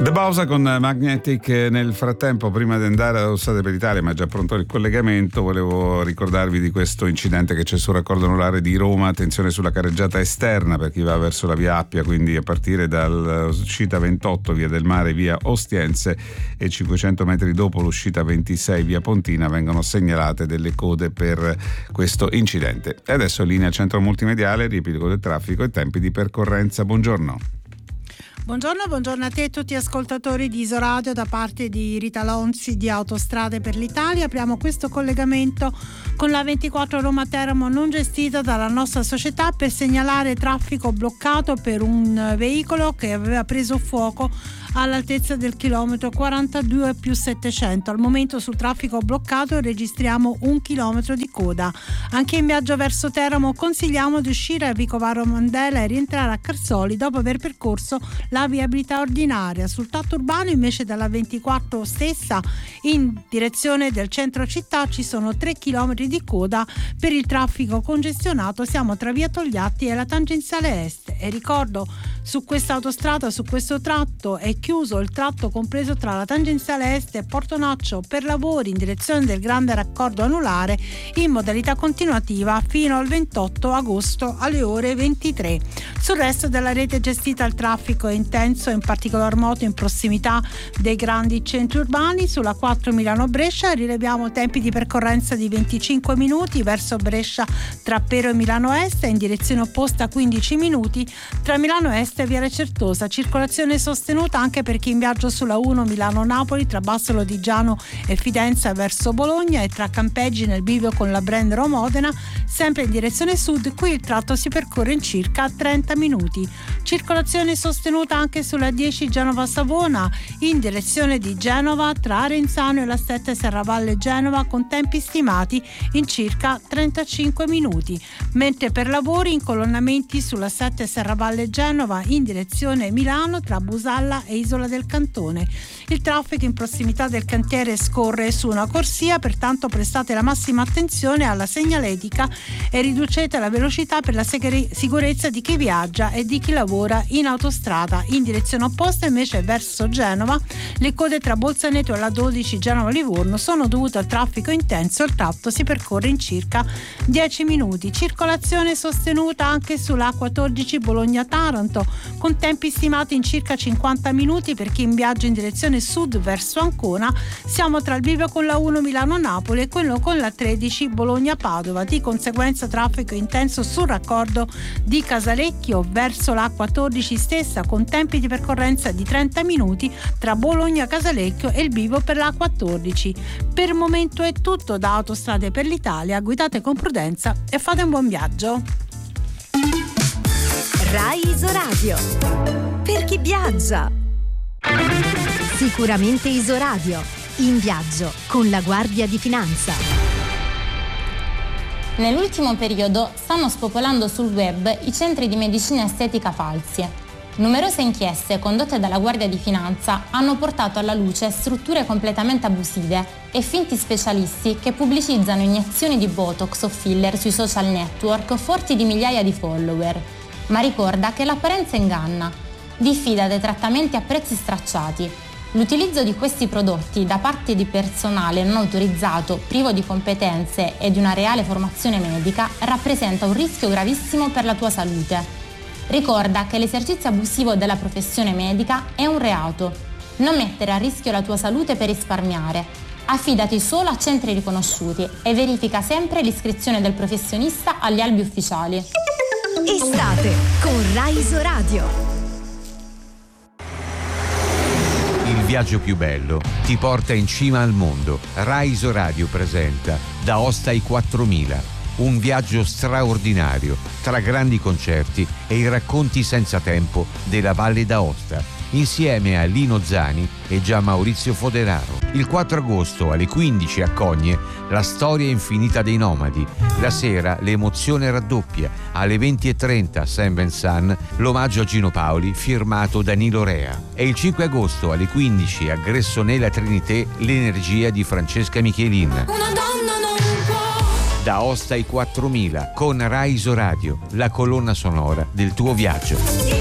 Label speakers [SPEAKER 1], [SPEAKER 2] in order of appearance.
[SPEAKER 1] The Bausa con Magnetic. Nel frattempo, prima di andare ad Autostrade per l'Italia, ma è già pronto il collegamento, volevo ricordarvi di questo incidente che c'è sul raccordo anulare di Roma. Attenzione sulla carreggiata esterna per chi va verso la via Appia, quindi a partire dall'uscita 28 via del Mare, via Ostiense, e 500 metri dopo l'uscita 26 via Pontina vengono segnalate delle code per questo incidente. E adesso linea centro multimediale, riepilogo del traffico e tempi di percorrenza. Buongiorno.
[SPEAKER 2] Buongiorno a te e tutti gli ascoltatori di Isoradio da parte di Rita Lonzi di Autostrade per l'Italia. Apriamo questo collegamento con la 24 Roma Teramo non gestita dalla nostra società per segnalare traffico bloccato per un veicolo che aveva preso fuoco all'altezza del chilometro 42 più 700. Al momento sul traffico bloccato registriamo 1 chilometro di coda. Anche in viaggio verso Teramo consigliamo di uscire a Vicovaro Mandela e rientrare a Carsoli dopo aver percorso la viabilità ordinaria. Sul tratto urbano invece dalla 24 stessa in direzione del centro città ci sono 3 chilometri di coda per il traffico congestionato. Siamo tra via Togliatti e la tangenziale est, e ricordo su questa autostrada, su questo tratto è chiuso il tratto compreso tra la tangenziale est e Portonaccio per lavori in direzione del grande raccordo anulare in modalità continuativa fino al 28 agosto alle ore 23. Sul resto della rete gestita il traffico è intenso, in particolar modo in prossimità dei grandi centri urbani. Sulla 4 Milano-Brescia rileviamo tempi di percorrenza di 25 minuti verso Brescia tra Pero e Milano Est, e in direzione opposta 15 minuti tra Milano Est e Viale Certosa. Circolazione sostenuta anche per chi in viaggio sulla 1 Milano-Napoli tra Basso Lodigiano e Fidenza verso Bologna, e tra Campeggi nel bivio con la Brennero-Modena sempre in direzione sud. Qui il tratto si percorre in circa 30 minuti. Circolazione sostenuta anche sulla 10 Genova-Savona in direzione di Genova tra Arenzano e la 7 Serravalle Genova con tempi stimati in circa 35 minuti, mentre per lavori incolonnamenti sulla 7 Serravalle Genova in direzione Milano tra Busalla e Isola del Cantone. Il traffico in prossimità del cantiere scorre su una corsia, pertanto prestate la massima attenzione alla segnaletica e riducete la velocità per la sicurezza di chi viaggia e di chi lavora in autostrada. In direzione opposta invece verso Genova le code tra Bolzaneto e la 12 Genova-Livorno sono dovute al traffico intenso. Il tratto si percorre in circa 10 minuti. Circolazione sostenuta anche sulla 14 Bologna-Taranto con tempi stimati in circa 50 minuti per chi in viaggio in direzione sud verso Ancona. Siamo tra il bivio con la 1 Milano-Napoli e quello con la 13 Bologna-Padova. Di conseguenza traffico intenso sul raccordo di Casalecchio verso la 14 stessa con tempi di percorrenza di 30 minuti tra Bologna-Casalecchio e il bivio per la 14. Per il momento è tutto da Autostrade per l'Italia. Guidate con prudenza e fate un buon viaggio.
[SPEAKER 3] Rai Isoradio, per chi viaggia. Sicuramente Isoradio, in viaggio con la Guardia di Finanza.
[SPEAKER 4] Nell'ultimo periodo stanno spopolando sul web i centri di medicina estetica falsi. Numerose inchieste condotte dalla Guardia di Finanza hanno portato alla luce strutture completamente abusive e finti specialisti che pubblicizzano iniezioni di Botox o filler sui social network forti di migliaia di follower. Ma ricorda che l'apparenza inganna. Diffida dei trattamenti a prezzi stracciati. L'utilizzo di questi prodotti da parte di personale non autorizzato, privo di competenze e di una reale formazione medica, rappresenta un rischio gravissimo per la tua salute. Ricorda che l'esercizio abusivo della professione medica è un reato. Non mettere a rischio la tua salute per risparmiare. Affidati solo a centri riconosciuti e verifica sempre l'iscrizione del professionista agli albi ufficiali.
[SPEAKER 3] Estate con Rai Isoradio.
[SPEAKER 5] Il viaggio più bello ti porta in cima al mondo. Rai Isoradio presenta D'Aosta ai 4000. Un viaggio straordinario tra grandi concerti e i racconti senza tempo della Valle d'Aosta, insieme a Lino Zani e Gian Maurizio Foderaro. Il 4 agosto alle 15 a Cogne, la storia infinita dei nomadi. La sera l'emozione raddoppia. Alle 20:30 a Saint Vincent l'omaggio a Gino Paoli firmato Danilo Rea. E il 5 agosto alle 15 a Gressonella Trinité l'energia di Francesca Michelin.
[SPEAKER 6] Una donna non può.
[SPEAKER 5] D'Aosta ai 4000 con Rai Isoradio, la colonna sonora del tuo viaggio.